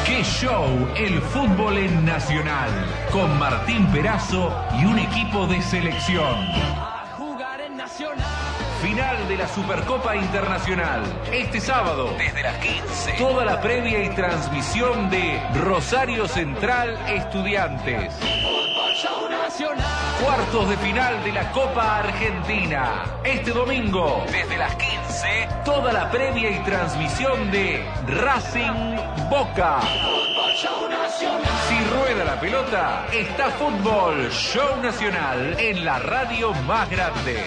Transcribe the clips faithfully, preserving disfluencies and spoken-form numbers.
¡Qué show! El fútbol en Nacional, con Martín Perazo y un equipo de selección. A jugar en Nacional. Final de la Supercopa Internacional. Este sábado, desde las quince. Toda la previa y transmisión de Rosario Central Estudiantes. Fútbol Show Nacional. Cuartos de final de la Copa Argentina. Este domingo, desde las quince, toda la previa y transmisión de Racing Boca. Fútbol Show Nacional. Si rueda la pelota, está Fútbol Show Nacional en la radio más grande.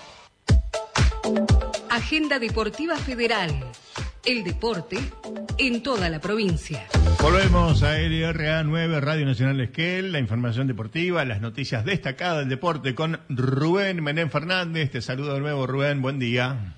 Agenda Deportiva Federal. El deporte en toda la provincia. Volvemos a L R A nueve, Radio Nacional Esquel, la información deportiva, las noticias destacadas del deporte con Rubén Menem Fernández. Te saludo de nuevo, Rubén, buen día.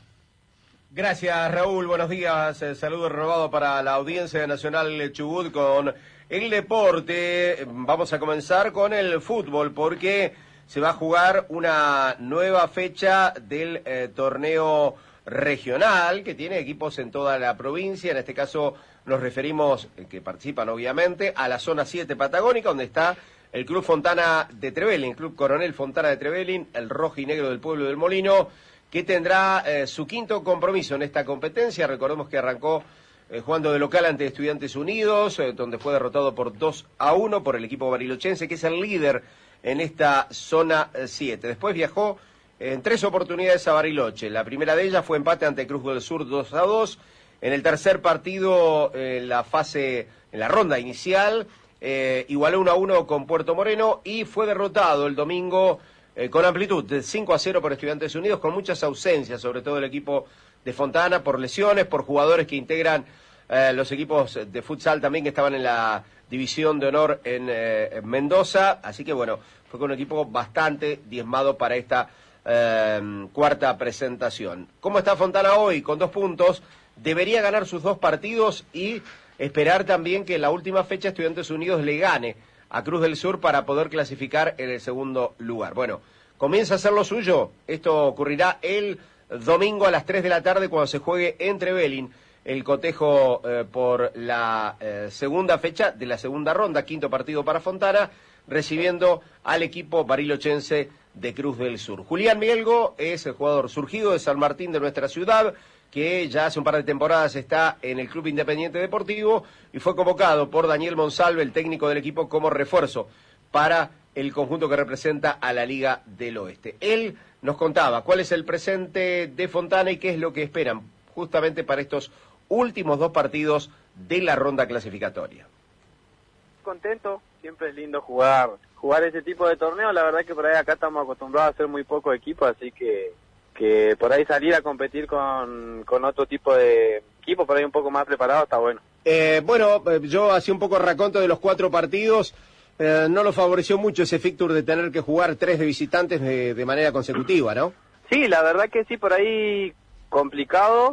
Gracias, Raúl, buenos días. El saludo renovado para la audiencia de Nacional Chubut con el deporte. Vamos a comenzar con el fútbol porque se va a jugar una nueva fecha del eh, torneo regional que tiene equipos en toda la provincia. En este caso nos referimos, eh, que participan obviamente, a la zona siete patagónica, donde está el Club Fontana de Trevelin, Club Coronel Fontana de Trevelin, el rojo y negro del pueblo del Molino, que tendrá eh, su quinto compromiso en esta competencia. Recordemos que arrancó eh, jugando de local ante Estudiantes Unidos, eh, donde fue derrotado por dos a uno por el equipo barilochense, que es el líder en esta zona siete. Después viajó en tres oportunidades a Bariloche. La primera de ellas fue empate ante Cruz del Sur dos a dos. En el tercer partido, en la fase, en la ronda inicial, eh, igualó uno a uno con Puerto Moreno y fue derrotado el domingo eh, con amplitud de cinco a cero por Estudiantes Unidos, con muchas ausencias, sobre todo el equipo de Fontana, por lesiones, por jugadores que integran eh, los equipos de futsal también que estaban en la división de honor en, eh, en Mendoza. Así que bueno, fue con un equipo bastante diezmado para esta eh, cuarta presentación. ¿Cómo está Fontana hoy? Con dos puntos. Debería ganar sus dos partidos y esperar también que en la última fecha Estudiantes Unidos le gane a Cruz del Sur para poder clasificar en el segundo lugar. Bueno, comienza a hacer lo suyo. Esto ocurrirá el domingo a las tres de la tarde cuando se juegue en Trevelin el cotejo eh, por la eh, segunda fecha de la segunda ronda, quinto partido para Fontana, recibiendo al equipo barilochense de Cruz del Sur. Julián Mielgo es el jugador surgido de San Martín de nuestra ciudad, que ya hace un par de temporadas está en el Club Independiente Deportivo y fue convocado por Daniel Monsalve, el técnico del equipo, como refuerzo para el conjunto que representa a la Liga del Oeste. Él nos contaba cuál es el presente de Fontana y qué es lo que esperan justamente para estos últimos dos partidos de la ronda clasificatoria. Contento, siempre es lindo jugar jugar ese tipo de torneo. La verdad que por ahí acá estamos acostumbrados a hacer muy poco equipo, así que que por ahí salir a competir con, con otro tipo de equipo, por ahí un poco más preparado, está bueno. Eh, bueno, yo hacía un poco raconto de los cuatro partidos, eh, no lo favoreció mucho ese fixture de tener que jugar tres de visitantes de, de manera consecutiva, ¿no? Sí, la verdad que sí, por ahí complicado,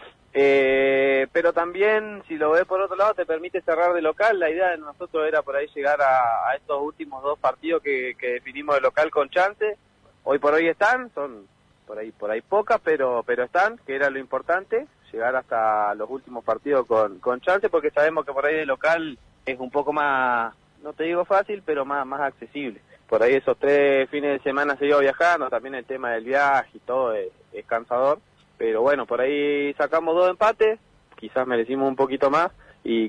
eh, pero también, si lo ves por otro lado, te permite cerrar de local. La idea de nosotros era por ahí llegar a, a estos últimos dos partidos que, que definimos de local con chance. Hoy por hoy están, son por ahí por ahí pocas, pero pero están, que era lo importante, llegar hasta los últimos partidos con, con chance, porque sabemos que por ahí de local es un poco más, no te digo fácil, pero más, más accesible. Por ahí esos tres fines de semana se iba viajando, también el tema del viaje y todo es, es cansador, pero bueno, por ahí sacamos dos empates, quizás merecimos un poquito más, y